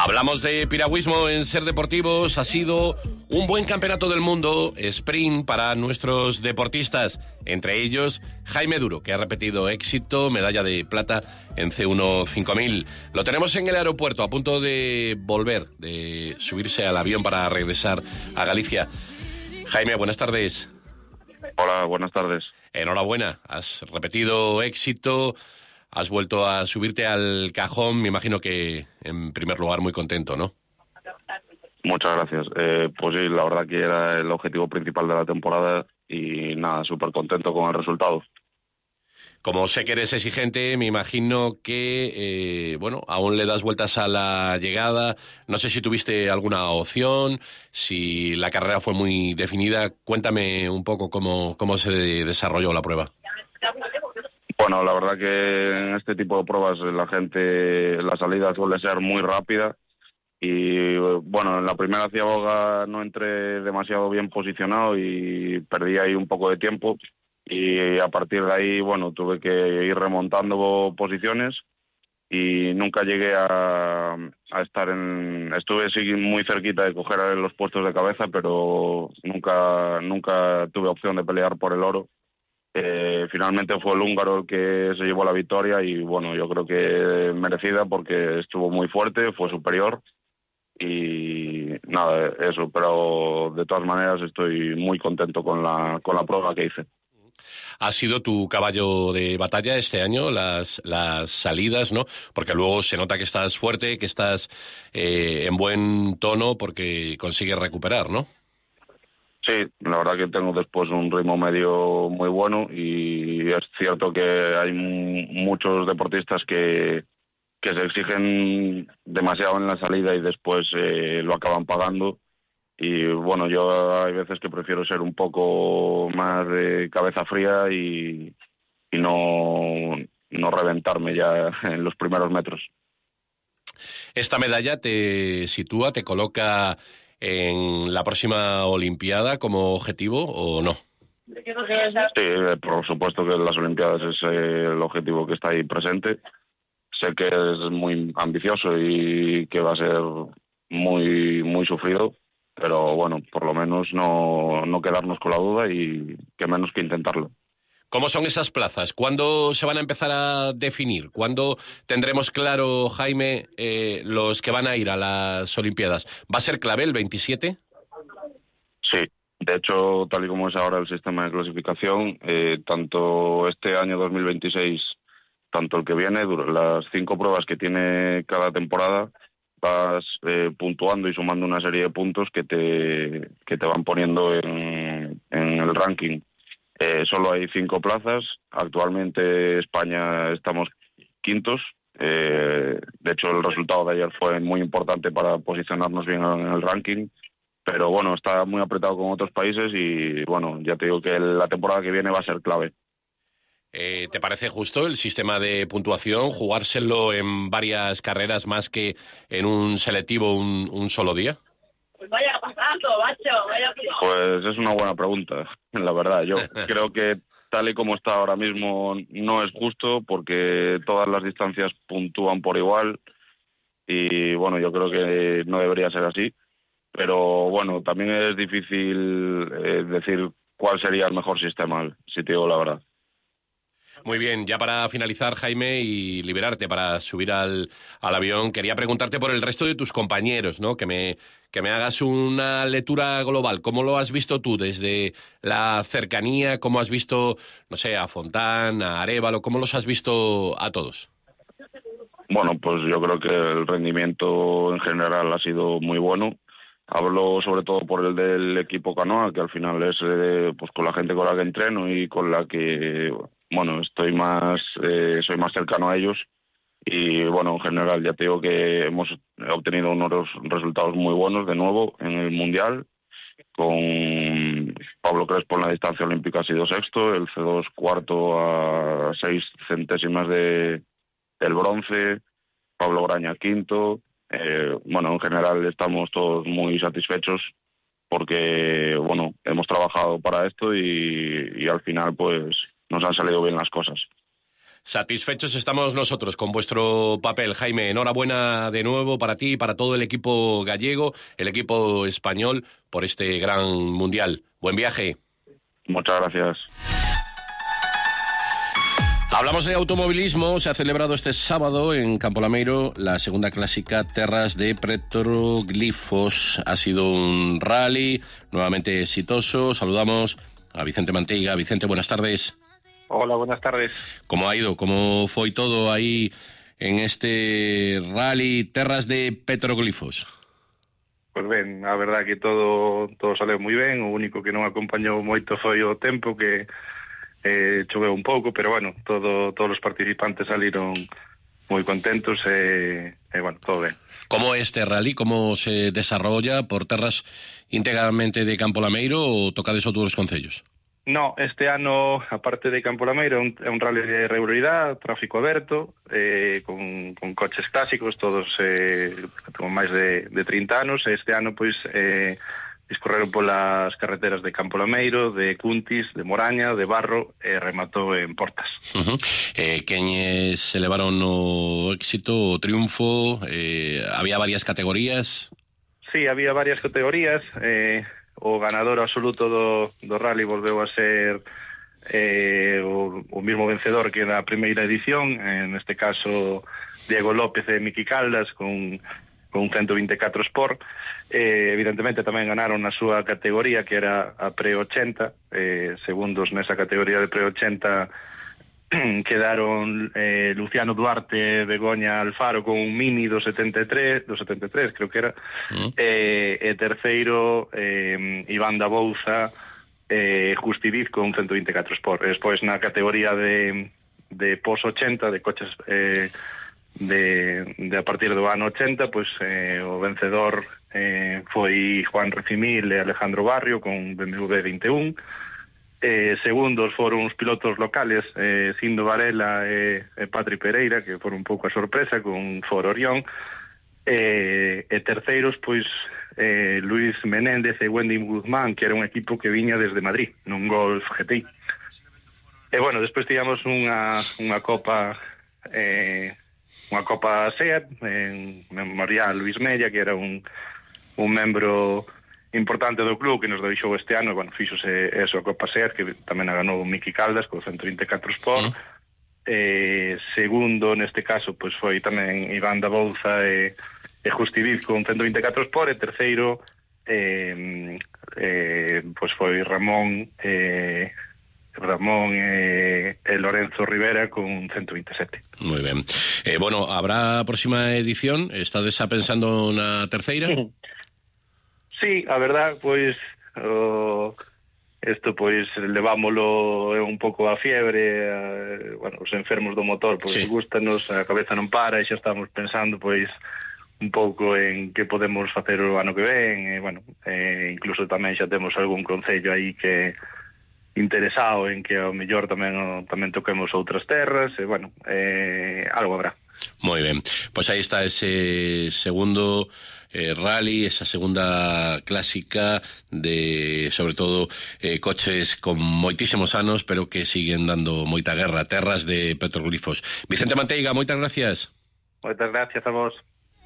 Hablamos de piragüismo en Ser Deportivos. Ha sido un buen campeonato del mundo sprint para nuestros deportistas, entre ellos Jaime Duro, que ha repetido éxito, medalla de plata en C1 5000. Lo tenemos en el aeropuerto, a punto de volver, de subirse al avión para regresar a Galicia. Jaime, buenas tardes. Hola, buenas tardes. Enhorabuena, has repetido éxito. Has vuelto a subirte al cajón, me imagino que en primer lugar muy contento, ¿no? Muchas gracias. Pues sí, la verdad que era el objetivo principal de la temporada y nada, súper contento con el resultado. Como sé que eres exigente, me imagino que, aún le das vueltas a la llegada. No sé si tuviste alguna opción, si la carrera fue muy definida. Cuéntame un poco cómo se desarrolló la prueba. Bueno, la verdad que en este tipo de pruebas la salida suele ser muy rápida y bueno, en la primera ciaboga no entré demasiado bien posicionado y perdí ahí un poco de tiempo y a partir de ahí, bueno, tuve que ir remontando posiciones y nunca llegué a estar estuve sí muy cerquita de coger los puestos de cabeza, pero nunca tuve opción de pelear por el oro. Finalmente fue el húngaro el que se llevó la victoria y bueno, yo creo que merecida porque estuvo muy fuerte, fue superior y nada, eso, pero de todas maneras estoy muy contento con la prueba que hice. ¿Ha sido tu caballo de batalla este año, las salidas, no? Porque luego se nota que estás fuerte, que estás en buen tono porque consigues recuperar, ¿no? Sí, la verdad que tengo después un ritmo medio muy bueno y es cierto que hay muchos deportistas que se exigen demasiado en la salida y después lo acaban pagando. Y bueno, yo hay veces que prefiero ser un poco más de cabeza fría y no reventarme ya en los primeros metros. ¿Esta medalla te sitúa, te coloca en la próxima Olimpiada como objetivo o no? Sí, por supuesto que las Olimpiadas es el objetivo que está ahí presente. Sé que es muy ambicioso y que va a ser muy, muy sufrido, pero bueno, por lo menos no quedarnos con la duda y que menos que intentarlo. ¿Cómo son esas plazas? ¿Cuándo se van a empezar a definir? ¿Cuándo tendremos claro, Jaime, los que van a ir a las Olimpiadas? ¿Va a ser clave el 27? Sí, de hecho, tal y como es ahora el sistema de clasificación, tanto este año 2026, tanto el que viene, las 5 pruebas que tiene cada temporada, vas puntuando y sumando una serie de puntos que te van poniendo en el ranking. Solo hay 5 plazas. Actualmente España estamos quintos. De hecho, el resultado de ayer fue muy importante para posicionarnos bien en el ranking. Pero bueno, está muy apretado con otros países y bueno, ya te digo que la temporada que viene va a ser clave. ¿Te parece justo el sistema de puntuación, jugárselo en varias carreras más que en un selectivo un solo día? Pues es una buena pregunta, la verdad. Yo creo que tal y como está ahora mismo no es justo porque todas las distancias puntúan por igual y bueno, yo creo que no debería ser así. Pero bueno, también es difícil decir cuál sería el mejor sistema, si te digo la verdad. Muy bien, ya para finalizar, Jaime, y liberarte para subir al avión, quería preguntarte por el resto de tus compañeros, ¿no? Que me hagas una lectura global. ¿Cómo lo has visto tú desde la cercanía? ¿Cómo has visto, no sé, a Fontán, a Arévalo? ¿Cómo los has visto a todos? Bueno, pues yo creo que el rendimiento en general ha sido muy bueno. Hablo sobre todo por el del equipo canoa, que al final es pues con la gente con la que entreno y con la que, bueno, soy más cercano a ellos. Y bueno, en general ya te digo que hemos obtenido unos resultados muy buenos de nuevo en el Mundial. Con Pablo Crespo en la distancia olímpica ha sido sexto, el C2 cuarto a 6 centésimas del bronce, Pablo Graña quinto. Bueno, en general estamos todos muy satisfechos porque, bueno, hemos trabajado para esto y al final pues nos han salido bien las cosas. Satisfechos estamos nosotros con vuestro papel, Jaime. Enhorabuena de nuevo para ti y para todo el equipo gallego, el equipo español, por este gran mundial. Buen viaje. Muchas gracias. Hablamos de automovilismo. Se ha celebrado este sábado en Campolameiro la segunda clásica Terras de Petroglifos. Ha sido un rally nuevamente exitoso. Saludamos a Vicente Manteiga. Vicente, buenas tardes. Hola, buenas tardes. ¿Cómo ha ido? ¿Cómo foi todo aí en este rally Terras de Petroglifos? Pues ben, a verdad que todo saleu moi ben. O único que non acompañou moito foi o tempo, que choveu un pouco, pero bueno, todos os participantes saliron moi contentos e bueno, todo ben. ¿Cómo é este rally? ¿Cómo se desarrolla? Por terras íntegramente de Campolameiro ou tocades outros concellos? No, este ano, aparte de Campolameiro, é un rally de regularidade, tráfico aberto, con coches clásicos, todos con máis de 30 anos. Este ano, pois, discorreron polas carreteras de Campolameiro, de Cuntis, de Moraña, de Barro, e rematou en Portas. Queñes se levaron o éxito, o triunfo? Había varias categorías? Sí, había varias categorías. O ganador absoluto do rally volveu a ser o mismo vencedor que na primeira edición, en este caso Diego López e Miki Caldas con 124 Sport. Evidentemente tamén ganaron na súa categoría, que era a pre-80. Segundos nesa categoría de pre-80 quedaron Luciano Duarte, Begoña Alfaro con un Mini do 73, creo que era, e terceiro Iván da Bouza, Justiviz con 124 Sport. Despois na categoría de pos-80, de coches de a partir do ano 80, pois o vencedor foi Juan Recimil e Alejandro Barrio con BMW 21. Segundos foron os pilotos locales, Cindo Varela e Patri Pereira, que foron un pouco a sorpresa con Ford Orión. E terceiros, pois, Luis Menéndez e Wendy Guzmán, que era un equipo que viña desde Madrid, nun Golf GTI. E bueno, despois tivemos unha copa SEAT en memorial Luis Mella, que era un membro importante do club que nos deixou este ano. Bueno, fíxose eso a Copa SEAT, que tamén a ganou Miki Caldas con 124 Sport. Segundo neste caso pois foi tamén Iván da Bouza e Justiviz con 124 Sport, e terceiro pois foi Ramón e Lorenzo Rivera con 127. Moi ben. Bueno, habrá próxima edición? Estades pensando na terceira? Sí, a verdad, pois isto pois levámolo un pouco a fiebre, bueno, os enfermos do motor, pois sí, gustanos, a cabeza non para, e xa estamos pensando pois un pouco en que podemos facer o ano que ven, e bueno, incluso tamén xa temos algún concello aí que interesado en que ao mellor tamén toquemos outras terras, e bueno, algo habrá. Moi ben, pois aí está ese segundo rally, esa segunda clásica de, sobre todo, coches con moitísimos anos, pero que siguen dando moita guerra, Terras de Petroglifos. Vicente Manteiga, moitas gracias. Moitas gracias a vos.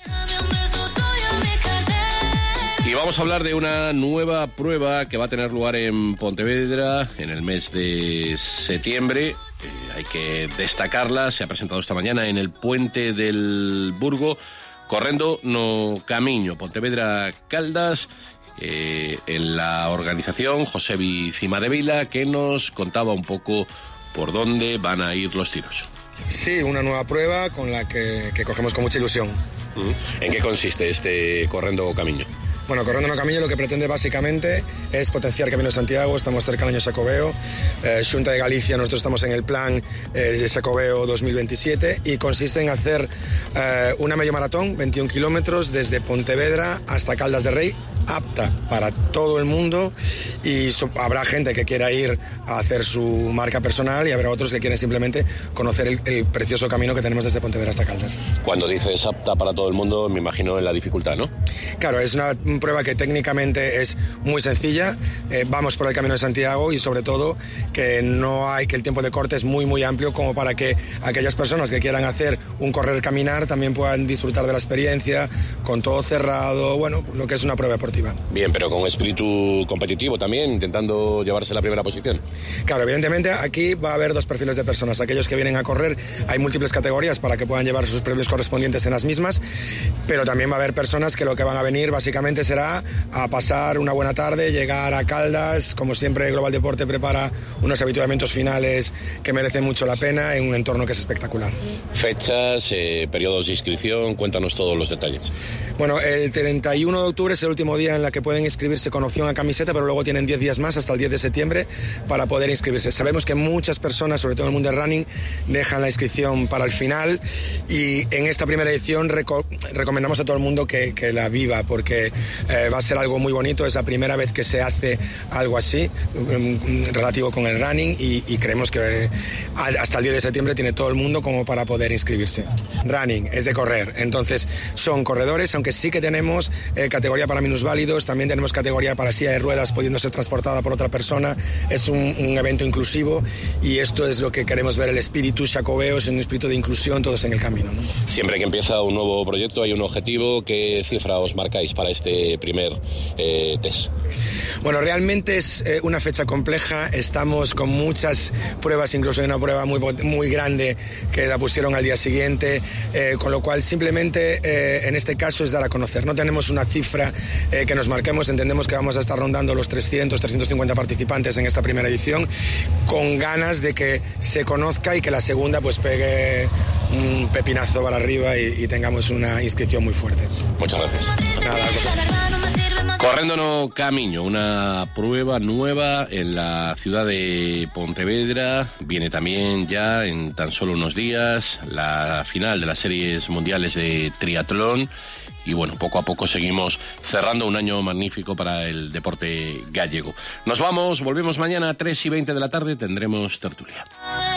Y vamos a hablar de una nueva prueba que va a tener lugar en Pontevedra en el mes de septiembre. Hay que destacarla, se ha presentado esta mañana en el Puente del Burgo, correndo no Camiño, Pontevedra Caldas, en la organización Josebi Cimadevila, que nos contaba un poco por dónde van a ir los tiros. Sí, una nueva prueba con la que cogemos con mucha ilusión. ¿En qué consiste este Correndo Camiño? Bueno, Correndo no Camiño lo que pretende básicamente es potenciar Camino de Santiago. Estamos cerca del año Xacobeo, Xunta de Galicia, nosotros estamos en el plan de Xacobeo 2027, y consiste en hacer una media maratón, 21 kilómetros, desde Pontevedra hasta Caldas de Rei, apta para todo el mundo y habrá gente que quiera ir a hacer su marca personal y habrá otros que quieren simplemente conocer el precioso camino que tenemos desde Pontevedra hasta Caldas. Cuando dices apta para todo el mundo, me imagino en la dificultad, ¿no? Claro, es una prueba que técnicamente es muy sencilla, vamos por el Camino de Santiago y sobre todo que el tiempo de corte es muy muy amplio como para que aquellas personas que quieran hacer un correr-caminar también puedan disfrutar de la experiencia, con todo cerrado, bueno, lo que es una prueba deportiva. Bien, pero con espíritu competitivo también, intentando llevarse la primera posición. Claro, evidentemente aquí va a haber dos perfiles de personas, aquellos que vienen a correr, hay múltiples categorías para que puedan llevar sus premios correspondientes en las mismas, pero también va a haber personas que lo que van a venir básicamente será a pasar una buena tarde, llegar a Caldas, como siempre Global Deporte prepara unos habituamientos finales que merecen mucho la pena en un entorno que es espectacular. Fechas, periodos de inscripción, cuéntanos todos los detalles. Bueno, el 31 de octubre es el último día en la que pueden inscribirse con opción a camiseta, pero luego tienen 10 días más hasta el 10 de septiembre para poder inscribirse. Sabemos que muchas personas, sobre todo en el mundo del running, dejan la inscripción para el final y en esta primera edición recomendamos a todo el mundo que la viva porque va a ser algo muy bonito, es la primera vez que se hace algo así relativo con el running y creemos que hasta el 10 de septiembre tiene todo el mundo como para poder inscribirse. Running es de correr, entonces son corredores, aunque sí que tenemos categoría para minusválidos, también tenemos categoría para silla de ruedas pudiendo ser transportada por otra persona, es un evento inclusivo y esto es lo que queremos ver, el espíritu Xacobeo, es un espíritu de inclusión, todos en el camino, ¿no? Siempre que empieza un nuevo proyecto hay un objetivo, ¿qué cifra os marcáis para este primer test? Bueno, realmente es una fecha compleja, estamos con muchas pruebas, incluso hay una prueba muy grande que la pusieron al día siguiente, con lo cual simplemente en este caso es dar a conocer, no tenemos una cifra que nos marquemos, entendemos que vamos a estar rondando los 300-350 participantes en esta primera edición, con ganas de que se conozca y que la segunda pues pegue un pepinazo para arriba y tengamos una inscripción muy fuerte. Muchas gracias. Nada, Correndo no Camiño, una prueba nueva en la ciudad de Pontevedra. Viene también ya en tan solo unos días la final de las series mundiales de triatlón. Y bueno, poco a poco seguimos cerrando un año magnífico para el deporte gallego. Nos vamos, volvemos mañana a 3:20 de la tarde, tendremos tertulia.